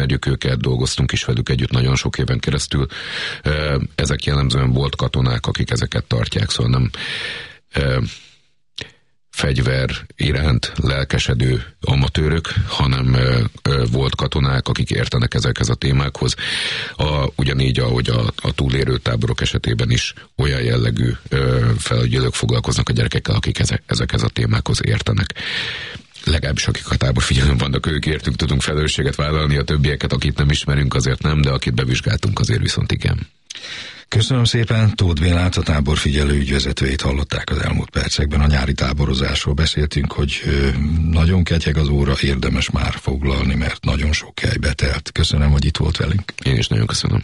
ismerjük őket, dolgoztunk is velük együtt nagyon sok éven keresztül. Ezek jellemzően volt katonák, akik ezeket tartják, szóval nem fegyver iránt lelkesedő amatőrök, hanem volt katonák, akik értenek ezekhez a témákhoz. Ugyanígy, ahogy a túlélő táborok esetében is olyan jellegű felügyelők foglalkoznak a gyerekekkel, akik ezekhez a témákhoz értenek. Legalábbis akik a táborfigyelőn vannak, ők értünk, tudunk felelősséget vállalni, a többieket, akit nem ismerünk, azért nem, de akit bevizsgáltunk, azért viszont igen. Köszönöm szépen, Tóth Bélát, a táborfigyelő ügyvezetőjét hallották az elmúlt percekben. A nyári táborozásról beszéltünk, hogy nagyon ketyeg az óra, érdemes már foglalni, mert nagyon sok hely betelt. Köszönöm, hogy itt volt velünk. Én is nagyon köszönöm.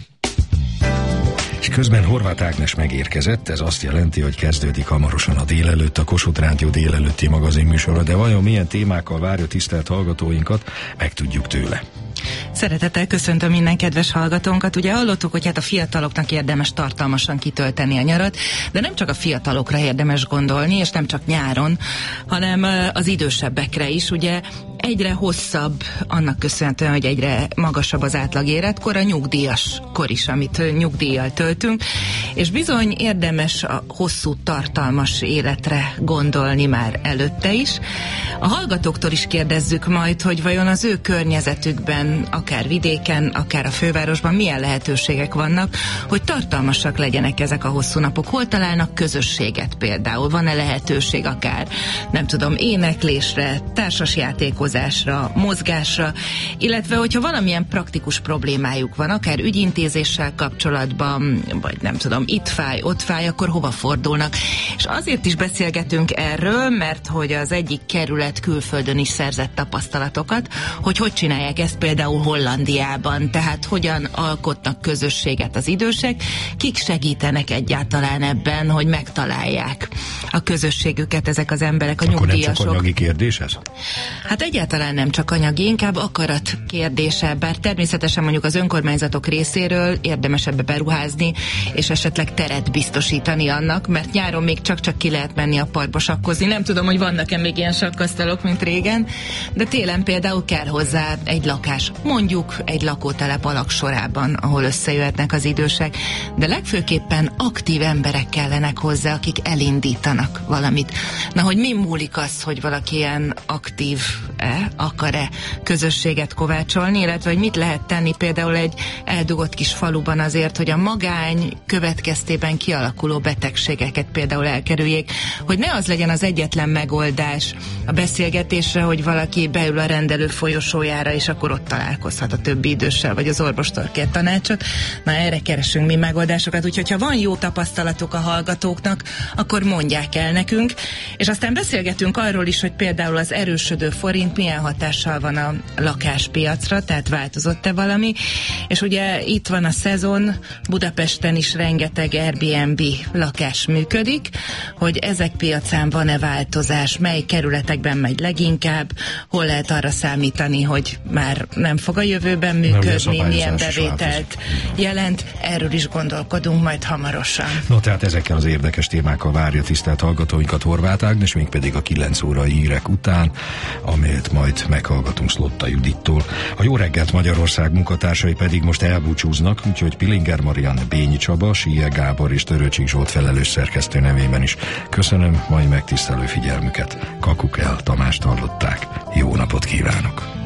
És közben Horváth Ágnes megérkezett, ez azt jelenti, hogy kezdődik hamarosan a délelőtt, a Kossuth Rádió délelőtti magazinműsora, de vajon milyen témákkal várja tisztelt hallgatóinkat, megtudjuk tőle. Szeretettel köszöntöm minden kedves hallgatónkat. Ugye hallottuk, hogy hát a fiataloknak érdemes tartalmasan kitölteni a nyarat, de nem csak a fiatalokra érdemes gondolni, és nem csak nyáron, hanem az idősebbekre is. Ugye egyre hosszabb, annak köszönhetően, hogy egyre magasabb az átlag életkor, a nyugdíjas kor is, amit nyugdíjjal töltünk, és bizony érdemes a hosszú, tartalmas életre gondolni már előtte is. A hallgatóktól is kérdezzük majd, hogy vajon az ő környezetükben, akár vidéken, akár a fővárosban milyen lehetőségek vannak, hogy tartalmasak legyenek ezek a hosszú napok. Hol találnak közösséget például? Van-e lehetőség akár, nem tudom, éneklésre, társasjátékozásra, mozgásra, illetve hogyha valamilyen praktikus problémájuk van, akár ügyintézéssel kapcsolatban, vagy nem tudom, itt fáj, ott fáj, akkor hova fordulnak? És azért is beszélgetünk erről, mert hogy az egyik kerület külföldön is szerzett tapasztalatokat, hogy csinálják ezt például Hollandiában, tehát hogyan alkotnak közösséget az idősek, kik segítenek egyáltalán ebben, hogy megtalálják a közösségüket ezek az emberek, a nyugdíjasok. Akkor nem csak anyagi kérdés ez? Hát egyáltalán nem csak anyagi, inkább akarat kérdése, bár természetesen mondjuk az önkormányzatok részéről érdemes ebbe beruházni, és esetleg teret biztosítani annak, mert nyáron még csak ki lehet menni a parkba sakkozni. Nem tudom, hogy vannak-e még ilyen sakkasztalok, mint régen, de télen például kell hozzá egy lakás, mondjuk egy lakótelep alagsorában, ahol összejöhetnek az idősek, de legfőképpen aktív emberek kellenek hozzá, akik elindítanak valamit. Na, hogy mi múlik az, hogy valaki ilyen aktív-e, akar-e közösséget kovácsolni, illetve hogy mit lehet tenni például egy eldugott kis faluban azért, hogy a magány következtében kialakuló betegségeket például elkerüljék, hogy ne az legyen az egyetlen megoldás a beszélgetésre, hogy valaki beül a rendelő folyosójára, és akkor ott találkozhat a többi időssel, vagy az orvostól kér tanácsot. Na, erre keresünk mi megoldásokat, úgyhogy ha van jó tapasztalatuk a hallgatóknak, akkor mondják el nekünk, és aztán beszélgetünk arról is, hogy például az erősödő forint milyen hatással van a lakáspiacra, tehát változott-e valami, és ugye itt van a szezon, Budapesten is rengeteg Airbnb lakás működik, hogy ezek piacán van-e változás, mely kerületekben megy leginkább, hol lehet arra számítani, hogy már nem fog a jövőben működni, milyen bevételt jelent, erről is gondolkodunk majd hamarosan. No, tehát ezekkel az érdekes témákkal várja tisztelt hallgatóinkat Horváth Ágnes, még pedig a 9 órai hírek után, amelyet majd meghallgatunk Szlotta Judittól. A Jó reggelt Magyarország munkatársai pedig most elbúcsúznak, úgyhogy Pilinger Marianne, Bényi Csaba, Síje Gábor és Törőcsik Zsolt felelős szerkesztő nevében is köszönöm mai megtisztelő figyelmüket. Kakukell Tamást hallották. Jó napot kívánok!